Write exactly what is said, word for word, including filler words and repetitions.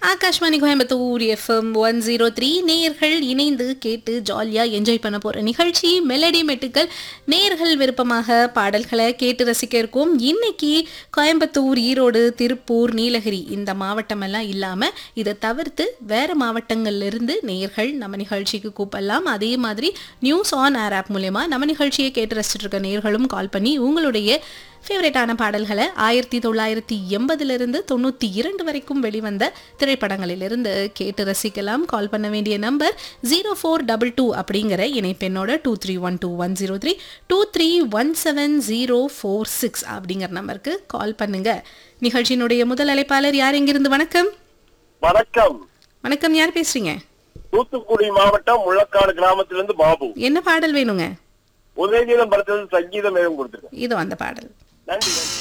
Akashvani Coimbatore FM one zero three நேயர்கள் இணைந்து கேட்டு ஜாலியாக என்ஜாய் பண்ண போகிற நிகழ்ச்சி மெலடி மெட்டுக்கள். நேயர்கள் விருப்பமாக பாடல்களை கேட்டு ரசிக்க இருக்கோம். இன்னைக்கு கோயம்புத்தூர், ஈரோடு, திருப்பூர், நீலகிரி இந்த மாவட்டமெல்லாம் இல்லாமல் இதை தவிர்த்து வேறு மாவட்டங்கள்லேருந்து நேயர்கள் நம்ம நிகழ்ச்சிக்கு கூப்பிடலாம். அதே மாதிரி நியூஸ் ஆன் ஏர் ஆப் மூலயமா நம்ம நிகழ்ச்சியை கேட்டு ரசிச்சுட்டு இருக்க நேயர்களும் கால் பண்ணி உங்களுடைய ஃபேவரட்டான பாடல்களை ஆயிரத்தி தொள்ளாயிரத்தி எண்பதுலேருந்து தொண்ணூற்றி இரண்டு வரைக்கும் வெளிவந்த திரைப்படங்களிலிருந்து கேட்டு ரசிக்கலாம். கால் பண்ண வேண்டிய number zero four double two அப்படிங்கிற இணைப்பெண்ணோட two three one two one zero three two three one seven zero four six அப்படிங்கிற நம்பருக்கு கால் பண்ணுங்க. நிகழ்ச்சியினுடைய முதல் அழைப்பாளர் யார், எங்கிருந்து? வணக்கம். வணக்கம். வணக்கம், யார் பேசுறீங்க? தூத்துக்குடி மாவட்டம் முள்ளக்காடு கிராமத்திலிருந்து பாபு. என்ன பாடல் வேணுங்க? உதயகீதம் படத்தில் சங்கீதம் ஏதும் கொடுத்துருக்கேன். இதோ அந்த பாடல். நன்றி.